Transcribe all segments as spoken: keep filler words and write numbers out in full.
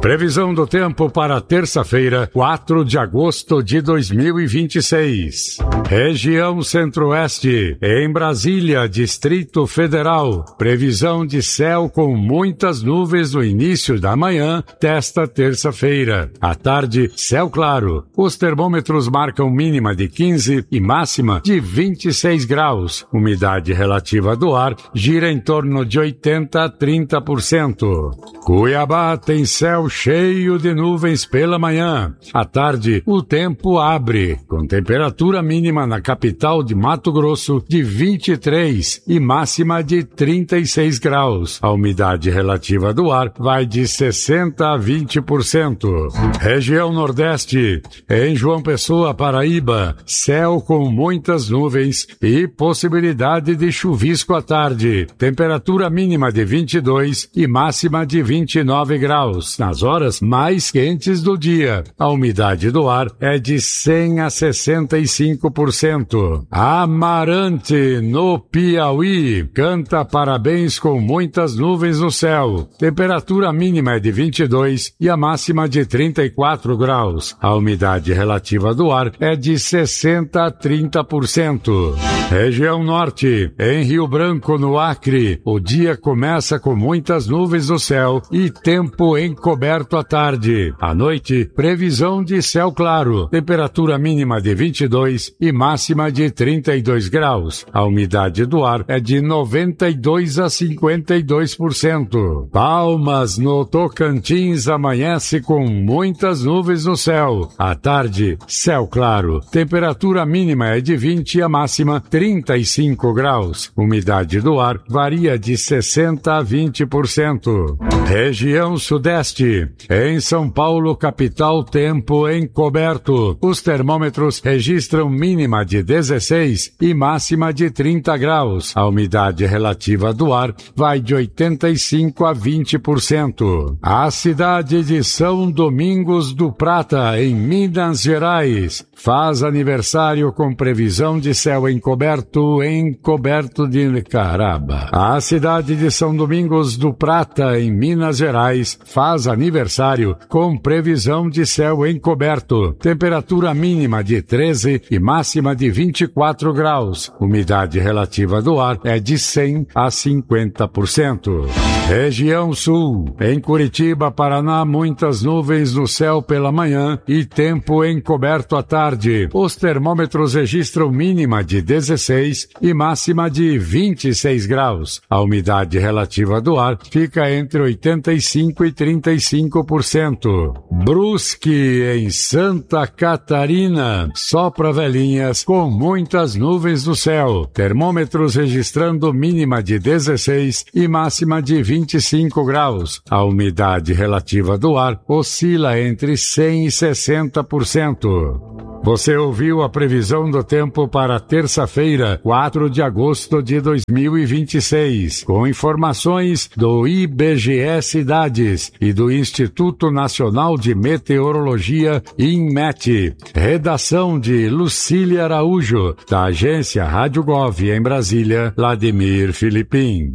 Previsão do tempo para terça-feira, quatro de agosto de dois mil e vinte e seis. Região Centro-Oeste, em Brasília, Distrito Federal. Previsão de céu com muitas nuvens no início da manhã desta terça-feira. À tarde, céu claro. Os termômetros marcam mínima de quinze e máxima de vinte e seis graus. Umidade relativa do ar gira em torno de oitenta a trinta por cento. Cuiabá tem céu cheio de nuvens pela manhã. À tarde, o tempo abre, com temperatura mínima na capital de Mato Grosso de vinte e três e máxima de trinta e seis graus. A umidade relativa do ar vai de sessenta a vinte por cento. Região Nordeste, em João Pessoa, Paraíba, céu com muitas nuvens e possibilidade de chuvisco à tarde. Temperatura mínima de vinte e dois e máxima de vinte e nove graus. Nas horas mais quentes do dia, a umidade do ar é de cem a sessenta e cinco por cento. Amarante, no Piauí, canta parabéns com muitas nuvens no céu. Temperatura mínima é de vinte e dois e a máxima de trinta e quatro graus. A umidade relativa do ar é de sessenta a trinta por cento. Região Norte, em Rio Branco, no Acre, o dia começa com muitas nuvens no céu e tempo encoberto à tarde. À noite, previsão de céu claro. Temperatura mínima de vinte e dois e máxima de trinta e dois graus. A umidade do ar é de noventa e dois a cinquenta e dois por cento. Palmas, no Tocantins, amanhece com muitas nuvens no céu. À tarde, céu claro. Temperatura mínima é de vinte e a máxima trinta e cinco graus. Umidade do ar varia de sessenta a vinte por cento. Região Sudeste, em São Paulo, capital, tempo encoberto. Os termômetros registram mínima de dezesseis e máxima de trinta graus. A umidade relativa do ar vai de oitenta e cinco a vinte por cento. A cidade de São Domingos do Prata, em Minas Gerais, faz aniversário com previsão de céu encoberto, encoberto de caraba. A cidade de São Domingos do Prata, em Minas Gerais, faz aniversário com previsão de céu encoberto. Temperatura mínima de treze e máxima de vinte e quatro graus. Umidade relativa do ar é de cem a cinquenta por cento. Região Sul, em Curitiba, Paraná, muitas nuvens no céu pela manhã e tempo encoberto à tarde. Os termômetros registram mínima de dezesseis e máxima de vinte e seis graus. A umidade relativa do ar fica entre oitenta e cinco e trinta e cinco por cento. Brusque, em Santa Catarina, sopra velhinhas com muitas nuvens no céu. Termômetros registrando mínima de dezesseis e máxima de vinte e cinco graus. A umidade relativa do ar oscila entre cem e sessenta por cento. Você ouviu a previsão do tempo para terça-feira, quatro de agosto de dois mil e vinte e seis, com informações do I B G E Cidades e do Instituto Nacional de Meteorologia, INMET. Redação de Lucília Araújo, da agência Rádio Gov em Brasília, Vladimir Filipim.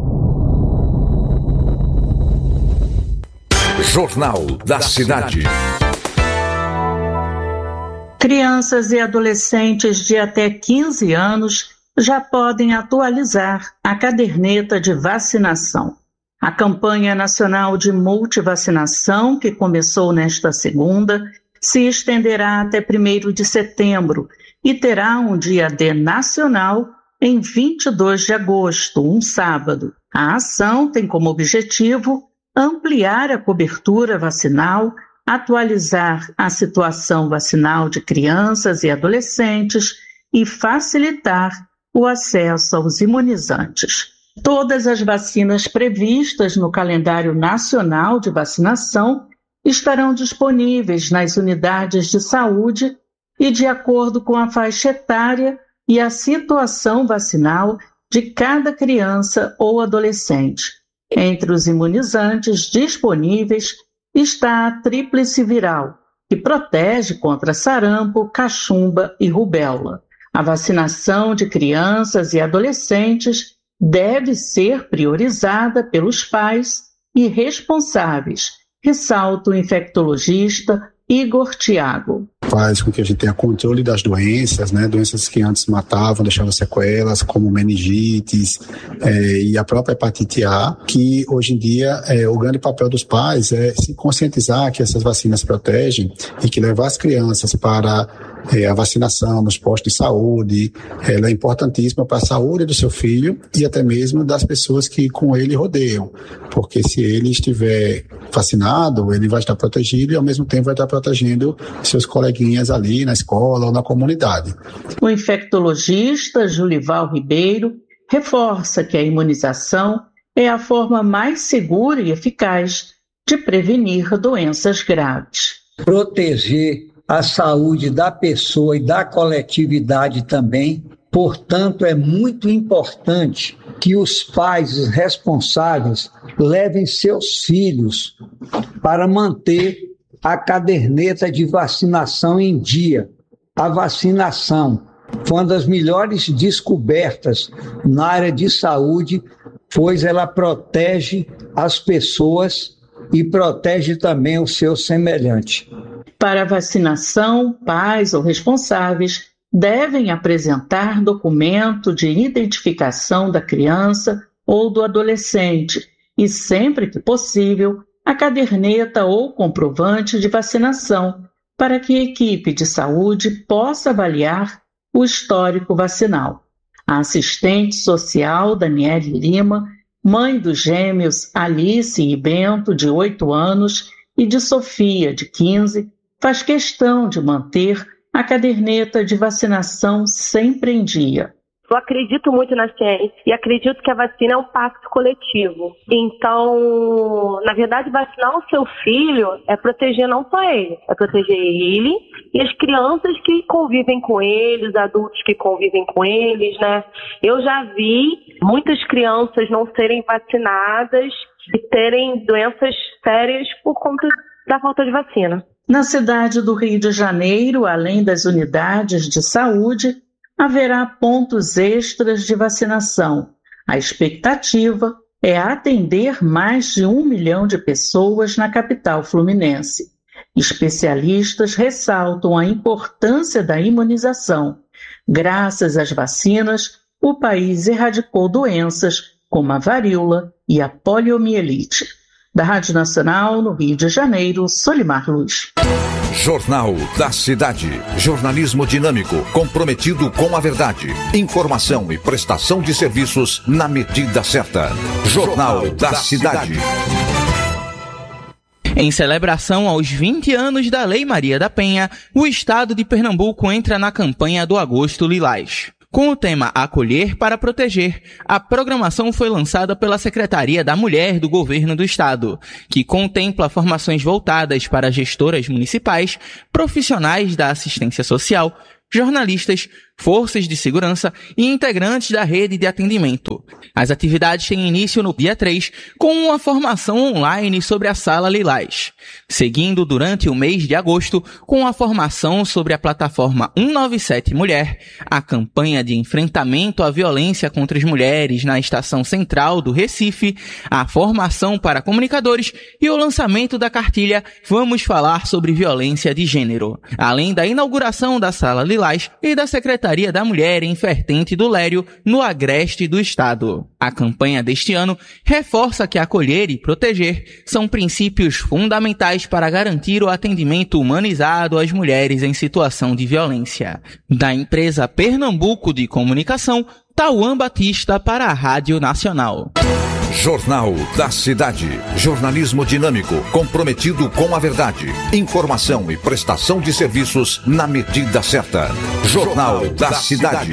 Jornal da Cidade. Crianças e adolescentes de até quinze anos já podem atualizar a caderneta de vacinação. A campanha nacional de multivacinação, que começou nesta segunda, se estenderá até primeiro de setembro e terá um dia D nacional em vinte e dois de agosto, um sábado. A ação tem como objetivo ampliar a cobertura vacinal, atualizar a situação vacinal de crianças e adolescentes e facilitar o acesso aos imunizantes. Todas as vacinas previstas no calendário nacional de vacinação estarão disponíveis nas unidades de saúde e de acordo com a faixa etária e a situação vacinal de cada criança ou adolescente. Entre os imunizantes disponíveis está a tríplice viral, que protege contra sarampo, cachumba e rubéola. A vacinação de crianças e adolescentes deve ser priorizada pelos pais e responsáveis, ressalta o infectologista Igor Thiago. Faz com que a gente tenha controle das doenças, né? Doenças que antes matavam, deixavam sequelas, como meningites é, e a própria hepatite A, que hoje em dia é, o grande papel dos pais é se conscientizar que essas vacinas protegem e que levar as crianças para é, a vacinação nos postos de saúde, ela é importantíssima para a saúde do seu filho e até mesmo das pessoas que com ele rodeiam, porque se ele estiver vacinado, ele vai estar protegido e ao mesmo tempo vai estar protegendo seus coleguinhas ali na escola ou na comunidade. O infectologista Julival Ribeiro reforça que a imunização é a forma mais segura e eficaz de prevenir doenças graves. Proteger a saúde da pessoa e da coletividade também, portanto, é muito importante que os pais os responsáveis levem seus filhos para manter a caderneta de vacinação em dia. A vacinação foi uma das melhores descobertas na área de saúde, pois ela protege as pessoas e protege também o seu semelhante. Para a vacinação, pais ou responsáveis devem apresentar documento de identificação da criança ou do adolescente e, sempre que possível, a caderneta ou comprovante de vacinação, para que a equipe de saúde possa avaliar o histórico vacinal. A assistente social Daniele Lima, mãe dos gêmeos Alice e Bento, de oito anos, e de Sofia, de quinze, faz questão de manter a caderneta de vacinação sempre em dia. Eu acredito muito na ciência e acredito que a vacina é um pacto coletivo. Então, na verdade, vacinar o seu filho é proteger não só ele, é proteger ele e as crianças que convivem com ele, os adultos que convivem com eles, né? Eu já vi muitas crianças não serem vacinadas e terem doenças sérias por conta da falta de vacina. Na cidade do Rio de Janeiro, além das unidades de saúde, haverá pontos extras de vacinação. A expectativa é atender mais de um milhão de pessoas na capital fluminense. Especialistas ressaltam a importância da imunização. Graças às vacinas, o país erradicou doenças como a varíola e a poliomielite. Da Rádio Nacional, no Rio de Janeiro, Solimar Luz. Jornal da Cidade. Jornalismo dinâmico, comprometido com a verdade. Informação e prestação de serviços na medida certa. Jornal da Cidade. Em celebração aos vinte anos da Lei Maria da Penha, o estado de Pernambuco entra na campanha do Agosto Lilás. Com o tema Acolher para Proteger, a programação foi lançada pela Secretaria da Mulher do Governo do Estado, que contempla formações voltadas para gestoras municipais, profissionais da assistência social, jornalistas, forças de segurança e integrantes da rede de atendimento. As atividades têm início no dia três, com uma formação online sobre a Sala Lilás, seguindo durante o mês de agosto com a formação sobre a plataforma cento e noventa e sete Mulher, a campanha de enfrentamento à violência contra as mulheres na Estação Central do Recife, a formação para comunicadores e o lançamento da cartilha Vamos Falar sobre Violência de Gênero, além da inauguração da Sala Lilás e da Secretaria da Mulher em Vertente do Lério, no agreste do estado. A campanha deste ano reforça que acolher e proteger são princípios fundamentais para garantir o atendimento humanizado às mulheres em situação de violência. Da empresa Pernambuco de Comunicação, Tauan Batista para a Rádio Nacional. Jornal da Cidade. Jornalismo dinâmico, comprometido com a verdade. Informação e prestação de serviços na medida certa. Jornal da Cidade.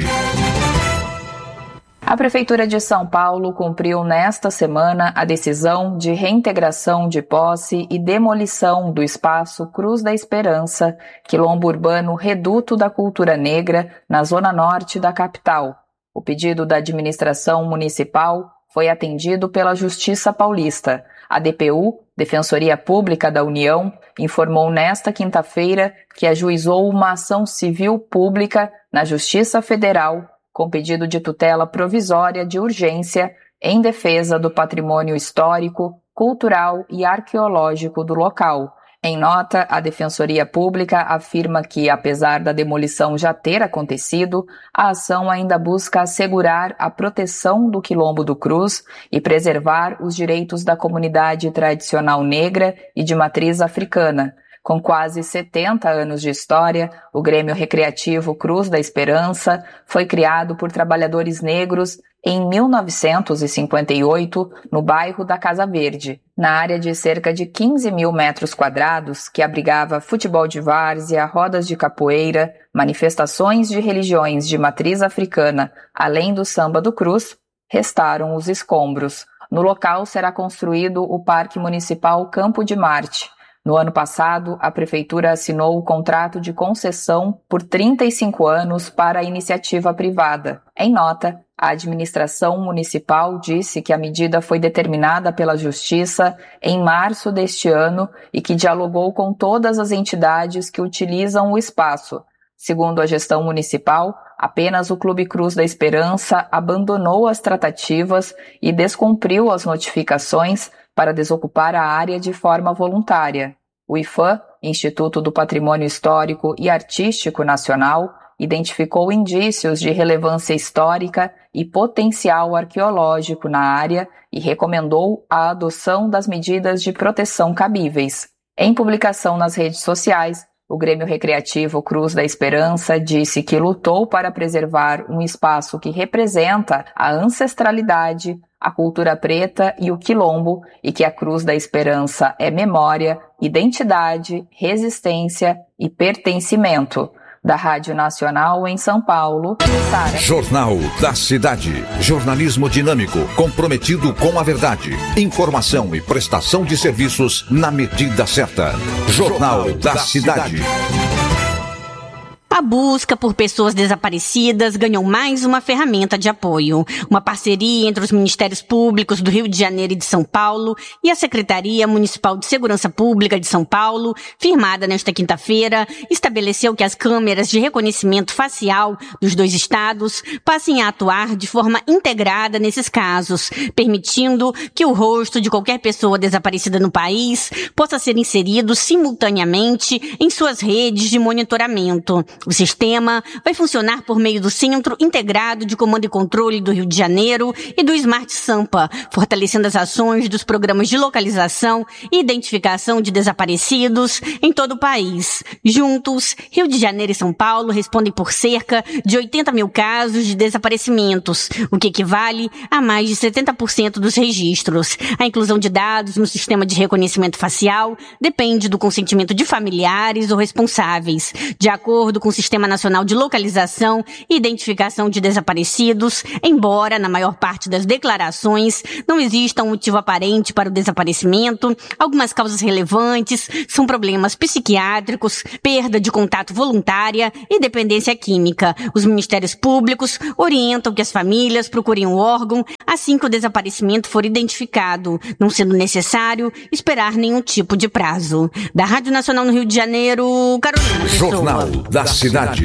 A Prefeitura de São Paulo cumpriu nesta semana a decisão de reintegração de posse e demolição do espaço Cruz da Esperança, quilombo urbano Reduto da Cultura Negra, na zona norte da capital. O pedido da administração municipal foi atendido pela Justiça Paulista. A D P U, Defensoria Pública da União, informou nesta quinta-feira que ajuizou uma ação civil pública na Justiça Federal com pedido de tutela provisória de urgência em defesa do patrimônio histórico, cultural e arqueológico do local. Em nota, a Defensoria Pública afirma que, apesar da demolição já ter acontecido, a ação ainda busca assegurar a proteção do Quilombo do Cruz e preservar os direitos da comunidade tradicional negra e de matriz africana. Com quase setenta anos de história, o Grêmio Recreativo Cruz da Esperança foi criado por trabalhadores negros em mil novecentos e cinquenta e oito, no bairro da Casa Verde, na área de cerca de quinze mil metros quadrados, que abrigava futebol de várzea, rodas de capoeira, manifestações de religiões de matriz africana, além do samba do Cruz, restaram os escombros. No local será construído o Parque Municipal Campo de Marte. No ano passado, a Prefeitura assinou o contrato de concessão por trinta e cinco anos para a iniciativa privada. Em nota, a administração municipal disse que a medida foi determinada pela Justiça em março deste ano e que dialogou com todas as entidades que utilizam o espaço. Segundo a gestão municipal, apenas o Clube Cruz da Esperança abandonou as tratativas e descumpriu as notificações para desocupar a área de forma voluntária. O I F A, Instituto do Patrimônio Histórico e Artístico Nacional, identificou indícios de relevância histórica e potencial arqueológico na área e recomendou a adoção das medidas de proteção cabíveis. Em publicação nas redes sociais, o Grêmio Recreativo Cruz da Esperança disse que lutou para preservar um espaço que representa a ancestralidade, a cultura preta e o quilombo, e que a Cruz da Esperança é memória, identidade, resistência e pertencimento. Da Rádio Nacional em São Paulo, Sara. Jornal da Cidade. Jornalismo dinâmico, comprometido com a verdade. Informação e prestação de serviços na medida certa. Jornal da Cidade. A busca por pessoas desaparecidas ganhou mais uma ferramenta de apoio. Uma parceria entre os Ministérios Públicos do Rio de Janeiro e de São Paulo e a Secretaria Municipal de Segurança Pública de São Paulo, firmada nesta quinta-feira, estabeleceu que as câmeras de reconhecimento facial dos dois estados passem a atuar de forma integrada nesses casos, permitindo que o rosto de qualquer pessoa desaparecida no país possa ser inserido simultaneamente em suas redes de monitoramento. O sistema vai funcionar por meio do Centro Integrado de Comando e Controle do Rio de Janeiro e do Smart Sampa, fortalecendo as ações dos programas de localização e identificação de desaparecidos em todo o país. Juntos, Rio de Janeiro e São Paulo respondem por cerca de oitenta mil casos de desaparecimentos, o que equivale a mais de setenta por cento dos registros. A inclusão de dados no sistema de reconhecimento facial depende do consentimento de familiares ou responsáveis. De acordo com o Sistema Nacional de Localização e Identificação de Desaparecidos, embora na maior parte das declarações não exista um motivo aparente para o desaparecimento, algumas causas relevantes são problemas psiquiátricos, perda de contato voluntária e dependência química. Os Ministérios Públicos orientam que as famílias procurem o órgão assim que o desaparecimento for identificado, não sendo necessário esperar nenhum tipo de prazo. Da Rádio Nacional no Rio de Janeiro, Carolina Pessoa. Jornal da Cidade.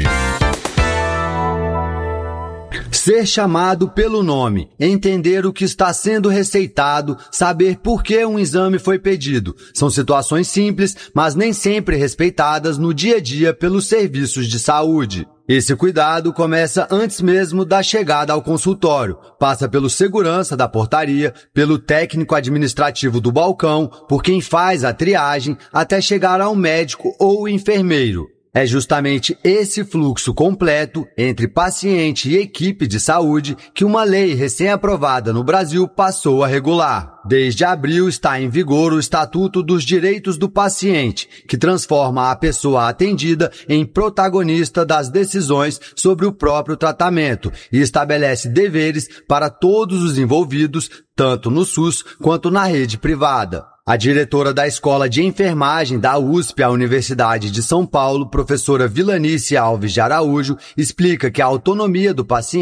Ser chamado pelo nome, entender o que está sendo receitado, saber por que um exame foi pedido. São situações simples, mas nem sempre respeitadas no dia a dia pelos serviços de saúde. Esse cuidado começa antes mesmo da chegada ao consultório, passa pelo segurança da portaria, pelo técnico administrativo do balcão, por quem faz a triagem, até chegar ao médico ou enfermeiro. É justamente esse fluxo completo entre paciente e equipe de saúde que uma lei recém-aprovada no Brasil passou a regular. Desde abril está em vigor o Estatuto dos Direitos do Paciente, que transforma a pessoa atendida em protagonista das decisões sobre o próprio tratamento e estabelece deveres para todos os envolvidos, tanto no SUS quanto na rede privada. A diretora da Escola de Enfermagem da U S P, a Universidade de São Paulo, professora Vilanice Alves de Araújo, explica que a autonomia do paciente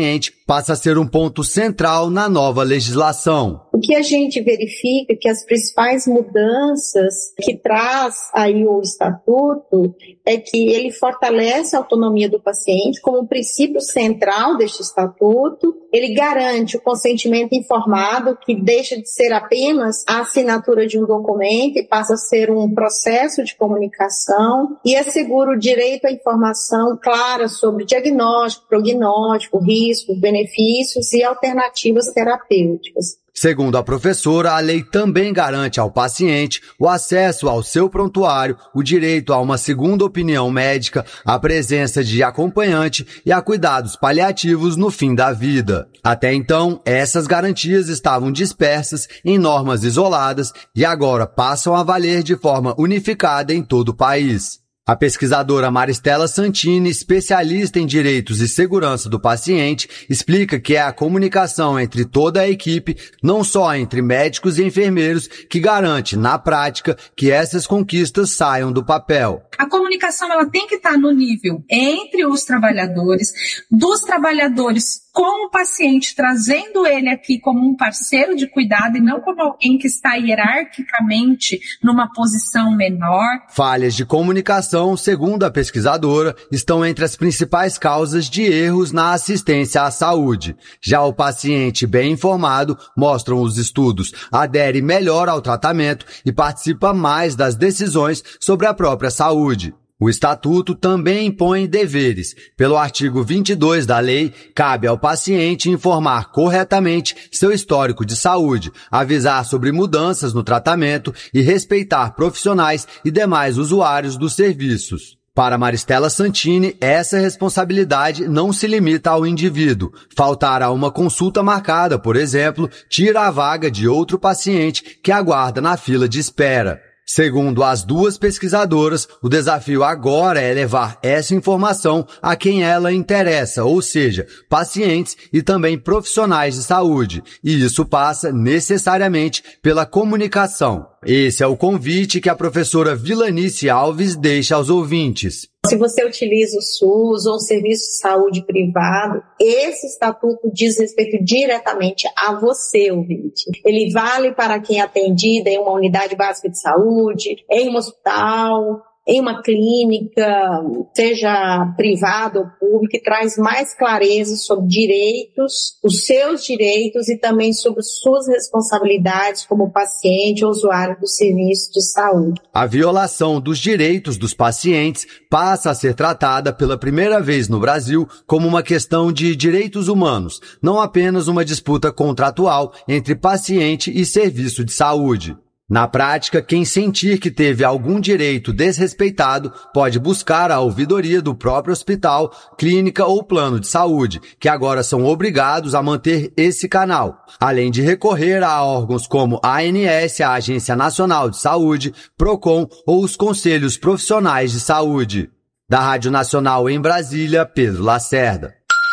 passa a ser um ponto central na nova legislação. O que a gente verifica é que as principais mudanças que traz aí o Estatuto é que ele fortalece a autonomia do paciente como um princípio central deste Estatuto. Ele garante o consentimento informado, que deixa de ser apenas a assinatura de um documento e passa a ser um processo de comunicação, e assegura o direito à informação clara sobre diagnóstico, prognóstico, riscos, benefícios e alternativas terapêuticas. Segundo a professora, a lei também garante ao paciente o acesso ao seu prontuário, o direito a uma segunda opinião médica, a presença de acompanhante e a cuidados paliativos no fim da vida. Até então, essas garantias estavam dispersas em normas isoladas e agora passam a valer de forma unificada em todo o país. A pesquisadora Maristela Santini, especialista em direitos e segurança do paciente, explica que é a comunicação entre toda a equipe, não só entre médicos e enfermeiros, que garante, na prática, que essas conquistas saiam do papel. A comunicação ela tem que estar no nível entre os trabalhadores, dos trabalhadores com o paciente, trazendo ele aqui como um parceiro de cuidado e não como alguém que está hierarquicamente numa posição menor. Falhas de comunicação, segundo a pesquisadora, estão entre as principais causas de erros na assistência à saúde. Já o paciente bem informado, mostram os estudos, adere melhor ao tratamento e participa mais das decisões sobre a própria saúde. O Estatuto também impõe deveres. Pelo artigo vinte e dois da lei, cabe ao paciente informar corretamente seu histórico de saúde, avisar sobre mudanças no tratamento e respeitar profissionais e demais usuários dos serviços. Para Maristela Santini, essa responsabilidade não se limita ao indivíduo. Faltar a uma consulta marcada, por exemplo, tira a vaga de outro paciente que aguarda na fila de espera. Segundo as duas pesquisadoras, o desafio agora é levar essa informação a quem ela interessa, ou seja, pacientes e também profissionais de saúde. E isso passa necessariamente pela comunicação. Esse é o convite que a professora Vilanice Alves deixa aos ouvintes. Se você utiliza o SUS ou o serviço de saúde privado, esse estatuto diz respeito diretamente a você, ouvinte. Ele vale para quem é atendido em uma unidade básica de saúde, em um hospital, em uma clínica, seja privada ou pública, e traz mais clareza sobre direitos, os seus direitos e também sobre suas responsabilidades como paciente ou usuário do serviço de saúde. A violação dos direitos dos pacientes passa a ser tratada pela primeira vez no Brasil como uma questão de direitos humanos, não apenas uma disputa contratual entre paciente e serviço de saúde. Na prática, quem sentir que teve algum direito desrespeitado pode buscar a ouvidoria do próprio hospital, clínica ou plano de saúde, que agora são obrigados a manter esse canal, além de recorrer a órgãos como a ANS, a Agência Nacional de Saúde, PROCON ou os Conselhos Profissionais de Saúde. Da Rádio Nacional em Brasília, Pedro Lacerda.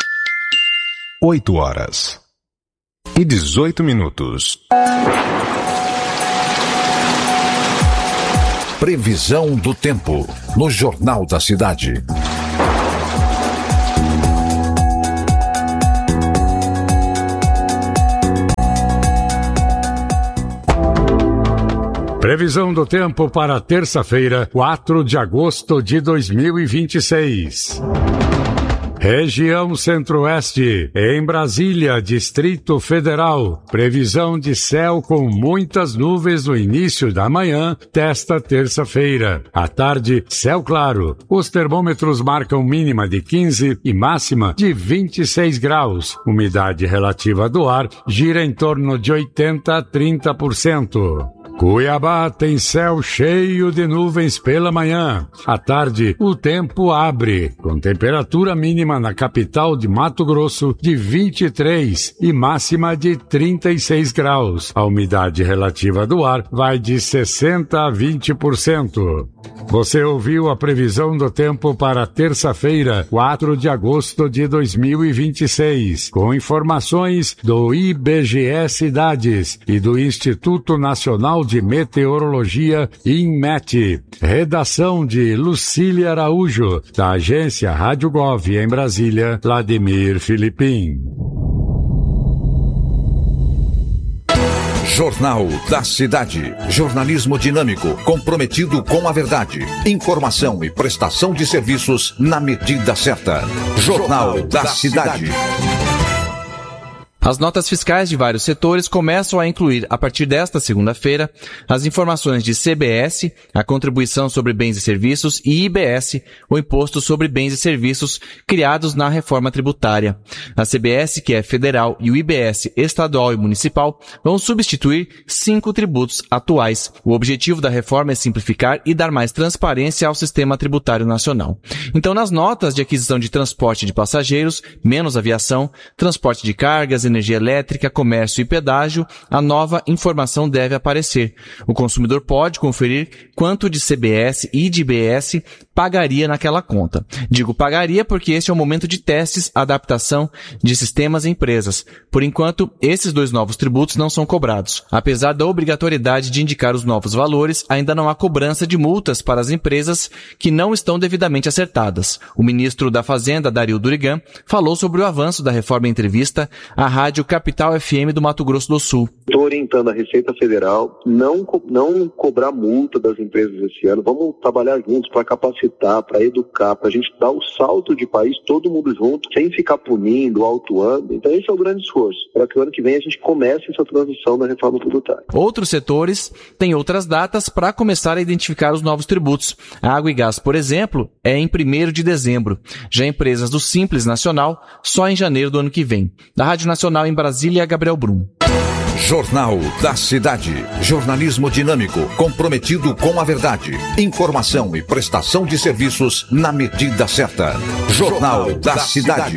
oito horas e dezoito minutos. Previsão do tempo, no Jornal da Cidade. Previsão do tempo para terça-feira, quatro de agosto de dois mil e vinte e seis. Região Centro-Oeste, em Brasília, Distrito Federal. Previsão de céu com muitas nuvens no início da manhã desta terça-feira. À tarde, céu claro. Os termômetros marcam mínima de quinze e máxima de vinte e seis graus. Umidade relativa do ar gira em torno de oitenta a trinta por cento. Cuiabá tem céu cheio de nuvens pela manhã. À tarde, o tempo abre, com temperatura mínima na capital de Mato Grosso de vinte e três e máxima de trinta e seis graus. A umidade relativa do ar vai de sessenta a vinte por cento. Você ouviu a previsão do tempo para terça-feira, quatro de agosto de dois mil e vinte e seis, com informações do I B G E Cidades e do Instituto Nacional de Meteorologia, INMET. Redação de Lucília Araújo, da agência Rádio Gov em Brasília, Vladimir Filipim. Jornal da Cidade. Jornalismo dinâmico, comprometido com a verdade. Informação e prestação de serviços na medida certa. Jornal da Cidade. As notas fiscais de vários setores começam a incluir, a partir desta segunda-feira, as informações de C B S, a Contribuição sobre Bens e Serviços, e I B S, o Imposto sobre Bens e Serviços, criados na reforma tributária. A C B S, que é federal, e o I B S, estadual e municipal, vão substituir cinco tributos atuais. O objetivo da reforma é simplificar e dar mais transparência ao sistema tributário nacional. Então, nas notas de aquisição de transporte de passageiros, menos aviação, transporte de cargas, energia elétrica, comércio e pedágio, a nova informação deve aparecer. O consumidor pode conferir quanto de C B S e de I B S pagaria naquela conta. Digo pagaria porque este é o momento de testes, adaptação de sistemas e empresas. Por enquanto, esses dois novos tributos não são cobrados. Apesar da obrigatoriedade de indicar os novos valores, ainda não há cobrança de multas para as empresas que não estão devidamente acertadas. O ministro da Fazenda, Dario Durigan, falou sobre o avanço da reforma em entrevista à Rádio Capital F M do Mato Grosso do Sul. Estou orientando a Receita Federal não, co- não cobrar multa das empresas esse ano. Vamos trabalhar juntos para capacitar, para educar, para a gente dar o salto de país, todo mundo junto, sem ficar punindo, autuando. Então esse é o grande esforço, para que o ano que vem a gente comece essa transição da reforma tributária. Outros setores têm outras datas para começar a identificar os novos tributos. A água e gás, por exemplo, é em primeiro de dezembro. Já empresas do Simples Nacional, só em janeiro do ano que vem. Da Rádio Nacional em Brasília, Gabriel Brum. Jornal da Cidade. Jornalismo dinâmico, comprometido com a verdade. Informação e prestação de serviços na medida certa. Jornal da Cidade.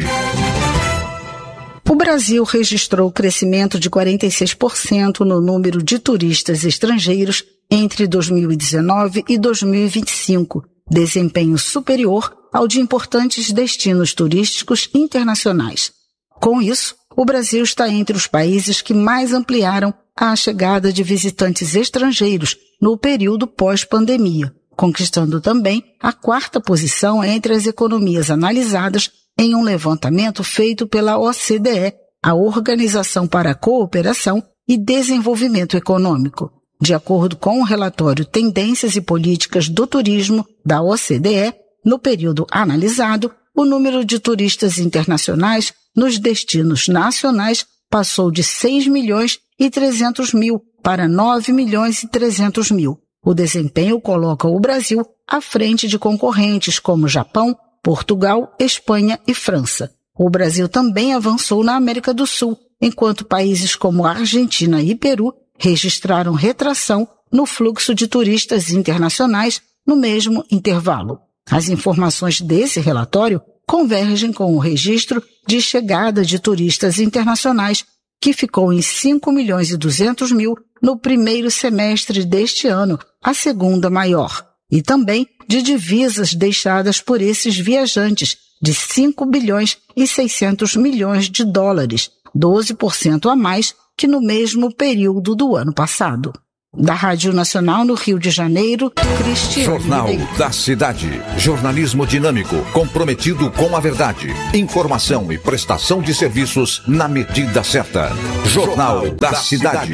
O Brasil registrou crescimento de quarenta e seis por cento no número de turistas estrangeiros entre dois mil e dezenove e dois mil e vinte e cinco, desempenho superior ao de importantes destinos turísticos internacionais. Com isso, o Brasil está entre os países que mais ampliaram a chegada de visitantes estrangeiros no período pós-pandemia, conquistando também a quarta posição entre as economias analisadas em um levantamento feito pela O C D E, a Organização para a Cooperação e Desenvolvimento Econômico. De acordo com o relatório Tendências e Políticas do Turismo da O C D E, no período analisado, o número de turistas internacionais nos destinos nacionais passou de seis milhões e trezentos mil para nove milhões e trezentos mil. O desempenho coloca o Brasil à frente de concorrentes como Japão, Portugal, Espanha e França. O Brasil também avançou na América do Sul, enquanto países como Argentina e Peru registraram retração no fluxo de turistas internacionais no mesmo intervalo. As informações desse relatório convergem com o registro de chegada de turistas internacionais, que ficou em cinco milhões e duzentos mil no primeiro semestre deste ano, a segunda maior, e também de divisas deixadas por esses viajantes, de cinco bilhões e seiscentos milhões de dólares, doze por cento a mais que no mesmo período do ano passado. Da Rádio Nacional no Rio de Janeiro, Cristiane. Jornal da Cidade. Jornalismo dinâmico, comprometido com a verdade. Informação e prestação de serviços na medida certa. Jornal da Cidade.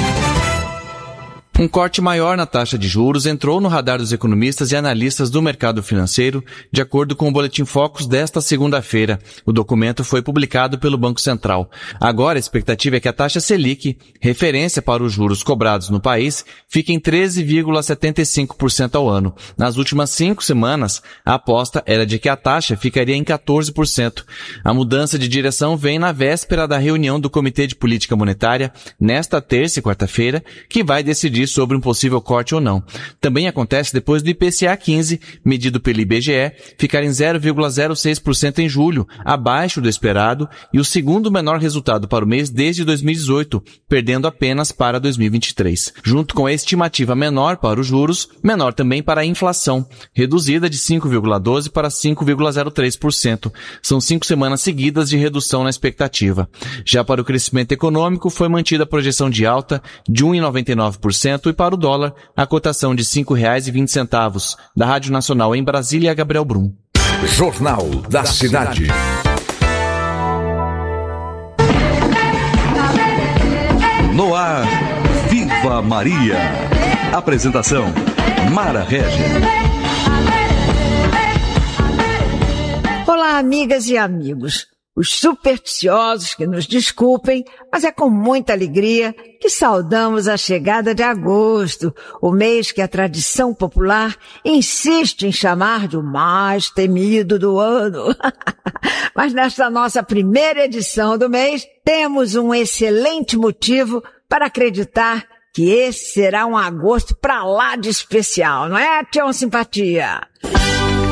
Um corte maior na taxa de juros entrou no radar dos economistas e analistas do mercado financeiro, de acordo com o Boletim Focus desta segunda-feira. O documento foi publicado pelo Banco Central. Agora, a expectativa é que a taxa Selic, referência para os juros cobrados no país, fique em treze vírgula setenta e cinco por cento ao ano. Nas últimas cinco semanas, a aposta era de que a taxa ficaria em quatorze por cento. A mudança de direção vem na véspera da reunião do Comitê de Política Monetária, nesta terça e quarta-feira, que vai decidir sobre um possível corte ou não. Também acontece depois do I P C A quinze, medido pelo I B G E, ficar em zero vírgula zero seis por cento em julho, abaixo do esperado, e o segundo menor resultado para o mês desde dois mil e dezoito, perdendo apenas para dois mil e vinte e três. Junto com a estimativa menor para os juros, menor também para a inflação, reduzida de cinco vírgula doze por cento para cinco vírgula zero três por cento. São cinco semanas seguidas de redução na expectativa. Já para o crescimento econômico, foi mantida a projeção de alta de um vírgula noventa e nove por cento e para o dólar, a cotação de cinco reais e vinte centavos. Da Rádio Nacional em Brasília, Gabriel Brum. Jornal da Cidade. No ar, Ave Maria. Apresentação, Mara Régia. Olá, amigas e amigos. Os supersticiosos que nos desculpem, mas é com muita alegria que saudamos a chegada de agosto, o mês que a tradição popular insiste em chamar de o mais temido do ano. Mas nesta nossa primeira edição do mês, temos um excelente motivo para acreditar que esse será um agosto pra lá de especial, não é, Tião Simpatia?